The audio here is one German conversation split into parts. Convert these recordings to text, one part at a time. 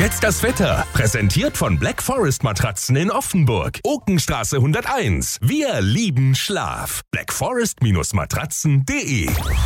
Jetzt das Wetter. Präsentiert von Black Forest Matratzen in Offenburg. Okenstraße 101. Wir lieben Schlaf. blackforest-matratzen.de.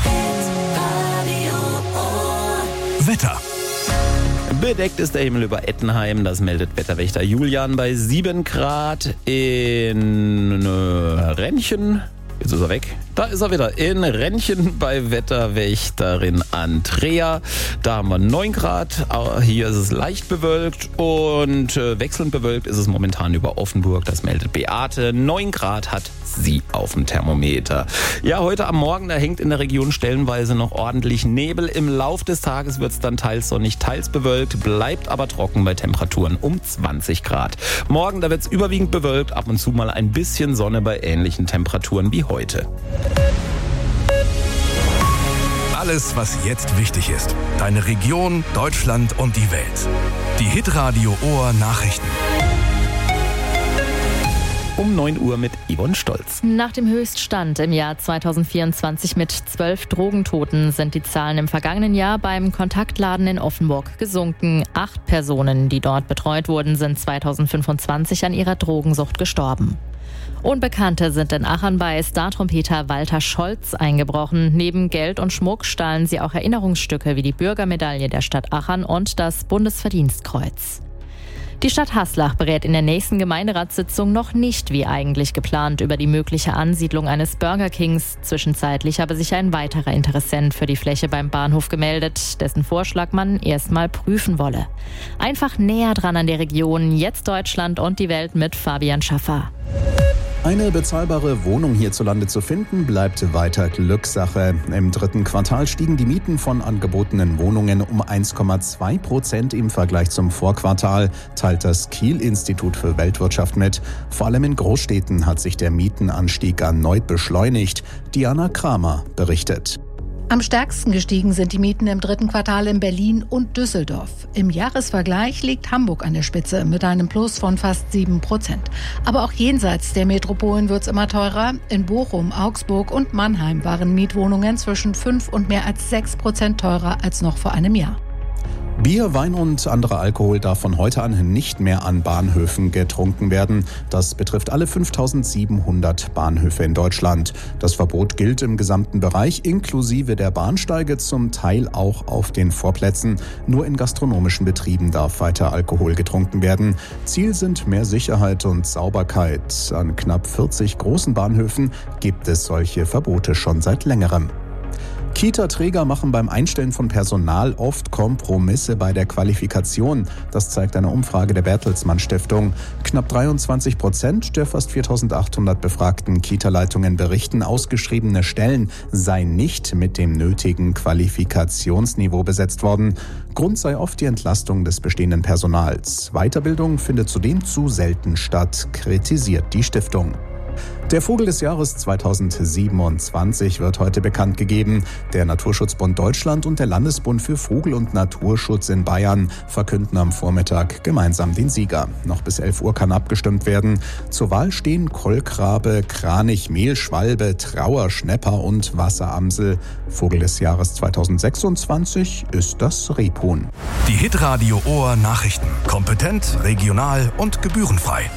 Wetter. Bedeckt ist der Himmel über Ettenheim, das meldet Wetterwächter Julian bei 7 Grad in Rennchen. Jetzt ist er weg. Da ist er wieder in Rennchen bei Wetterwächterin Andrea. Da haben wir 9 Grad. Hier ist es leicht bewölkt und wechselnd bewölkt ist es momentan über Offenburg. Das meldet Beate. 9 Grad hat sie auf dem Thermometer. Ja, heute am Morgen, da hängt in der Region stellenweise noch ordentlich Nebel. Im Lauf des Tages wird es dann teils sonnig, teils bewölkt, bleibt aber trocken bei Temperaturen um 20 Grad. Morgen, da wird es überwiegend bewölkt, ab und zu mal ein bisschen Sonne bei ähnlichen Temperaturen wie heute. Alles, was jetzt wichtig ist. Deine Region, Deutschland und die Welt. Die Hitradio Ohr Nachrichten. Um 9 Uhr mit Yvonne Stolz. Nach dem Höchststand im Jahr 2024 mit 12 Drogentoten sind die Zahlen im vergangenen Jahr beim Kontaktladen in Offenburg gesunken. 8 Personen, die dort betreut wurden, sind 2025 an ihrer Drogensucht gestorben. Unbekannte sind in Achern bei Star-Trompeter Walter Scholz eingebrochen. Neben Geld und Schmuck stahlen sie auch Erinnerungsstücke wie die Bürgermedaille der Stadt Achern und das Bundesverdienstkreuz. Die Stadt Haslach berät in der nächsten Gemeinderatssitzung noch nicht, wie eigentlich geplant, über die mögliche Ansiedlung eines Burger Kings. Zwischenzeitlich habe sich ein weiterer Interessent für die Fläche beim Bahnhof gemeldet, dessen Vorschlag man erstmal prüfen wolle. Einfach näher dran an der Region, jetzt Deutschland und die Welt mit Fabian Schaffer. Eine bezahlbare Wohnung hierzulande zu finden, bleibt weiter Glückssache. Im 3. Quartal stiegen die Mieten von angebotenen Wohnungen um 1,2% im Vergleich zum Vorquartal, teilt das Kiel-Institut für Weltwirtschaft mit. Vor allem in Großstädten hat sich der Mietenanstieg erneut beschleunigt. Diana Kramer berichtet. Am stärksten gestiegen sind die Mieten im 3. Quartal in Berlin und Düsseldorf. Im Jahresvergleich liegt Hamburg an der Spitze mit einem Plus von fast 7%. Aber auch jenseits der Metropolen wird es immer teurer. In Bochum, Augsburg und Mannheim waren Mietwohnungen zwischen 5 und mehr als 6% teurer als noch vor einem Jahr. Bier, Wein und anderer Alkohol darf von heute an nicht mehr an Bahnhöfen getrunken werden. Das betrifft alle 5.700 Bahnhöfe in Deutschland. Das Verbot gilt im gesamten Bereich, inklusive der Bahnsteige, zum Teil auch auf den Vorplätzen. Nur in gastronomischen Betrieben darf weiter Alkohol getrunken werden. Ziel sind mehr Sicherheit und Sauberkeit. An knapp 40 großen Bahnhöfen gibt es solche Verbote schon seit längerem. Kita-Träger machen beim Einstellen von Personal oft Kompromisse bei der Qualifikation. Das zeigt eine Umfrage der Bertelsmann Stiftung. Knapp 23% der fast 4.800 befragten Kita-Leitungen berichten, ausgeschriebene Stellen seien nicht mit dem nötigen Qualifikationsniveau besetzt worden. Grund sei oft die Entlastung des bestehenden Personals. Weiterbildung findet zudem zu selten statt, kritisiert die Stiftung. Der Vogel des Jahres 2027 wird heute bekannt gegeben. Der Naturschutzbund Deutschland und der Landesbund für Vogel- und Naturschutz in Bayern verkünden am Vormittag gemeinsam den Sieger. Noch bis 11 Uhr kann abgestimmt werden. Zur Wahl stehen Kolkrabe, Kranich, Mehlschwalbe, Trauer, Schnepper und Wasseramsel. Vogel des Jahres 2026 ist das Rebhuhn. Die Hitradio Ohr Nachrichten. Kompetent, regional und gebührenfrei.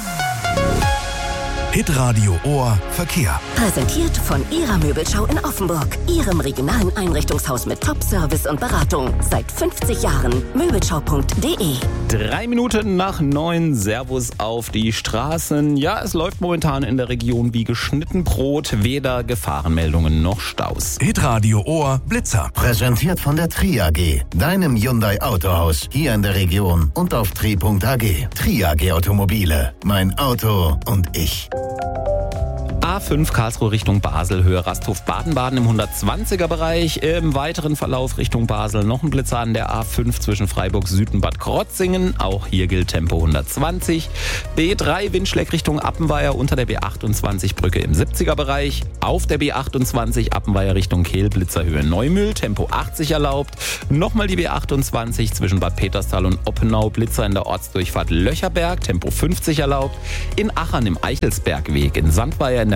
Hitradio Ohr Verkehr. Präsentiert von Ihrer Möbelschau in Offenburg. Ihrem regionalen Einrichtungshaus mit Top-Service und Beratung. Seit 50 Jahren. Möbelschau.de. 3 Minuten nach 9. Servus auf die Straßen. Ja, es läuft momentan in der Region wie geschnitten Brot. Weder Gefahrenmeldungen noch Staus. Hitradio Ohr Blitzer. Präsentiert von der Tri AG. Deinem Hyundai Autohaus. Hier in der Region und auf tri.ag. Tri AG Automobile. Mein Auto und ich. A5 Karlsruhe Richtung Basel, Höhe Rasthof Baden-Baden im 120er Bereich. Im weiteren Verlauf Richtung Basel noch ein Blitzer an der A5 zwischen Freiburg Süd und Bad Krotzingen. Auch hier gilt Tempo 120. B3 Windschleck Richtung Appenweier unter der B28 Brücke im 70er Bereich. Auf der B28 Appenweier Richtung Kehl, Blitzerhöhe Neumühl, Tempo 80 erlaubt. Nochmal die B28 zwischen Bad Peterstal und Oppenau, Blitzer in der Ortsdurchfahrt Löcherberg, Tempo 50 erlaubt. In Achern im Eichelsbergweg, in Sandweier in der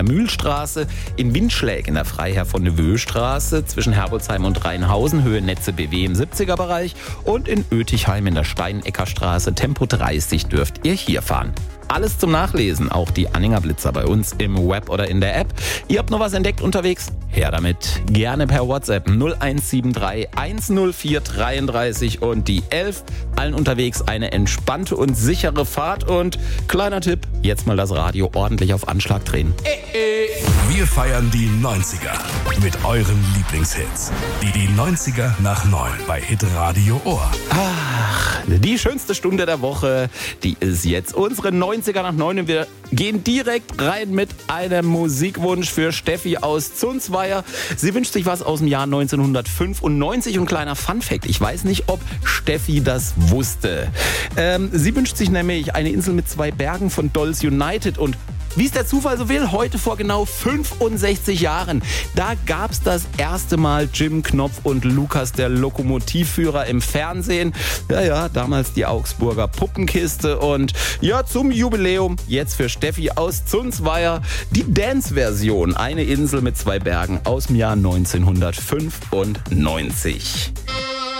Mühlstraße, in Windschläg in der Freiherr von Neveu Straße zwischen Herbolzheim und Rheinhausen, Höhe Netze BW im 70er-Bereich und in Oetichheim in der Steinecker Straße, Tempo 30 dürft ihr hier fahren. Alles zum Nachlesen, auch die Anhänger Blitzer bei uns im Web oder in der App. Ihr habt noch was entdeckt unterwegs? Her damit. Gerne per WhatsApp 0173 104 33 und die 11. Allen unterwegs eine entspannte und sichere Fahrt und kleiner Tipp, jetzt mal das Radio ordentlich auf Anschlag drehen. Wir feiern die 90er mit euren Lieblingshits. Die 90er nach 9 bei Hitradio Ohr. Ach, die schönste Stunde der Woche, die ist jetzt unsere 90er nach 9 und wir gehen direkt rein mit einem Musikwunsch für Steffi aus Zunzweier. Sie wünscht sich was aus dem Jahr 1995 und kleiner Funfact, ich weiß nicht, ob Steffi das wusste. Sie wünscht sich nämlich eine Insel mit 2 Bergen von Dolls United und wie es der Zufall so will, heute vor genau 65 Jahren, da gab's das erste Mal Jim Knopf und Lukas, der Lokomotivführer im Fernsehen. Ja, damals die Augsburger Puppenkiste und ja, zum Jubiläum jetzt für Steffi aus Zunzweier die Dance-Version, eine Insel mit 2 Bergen aus dem Jahr 1995.